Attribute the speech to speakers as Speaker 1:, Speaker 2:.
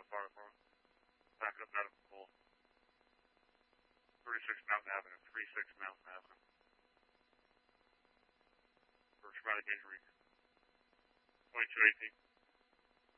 Speaker 1: far for him. Back up medical pool. 36 Mountain Avenue. 36 Mountain Avenue. For traumatic injury. 2218.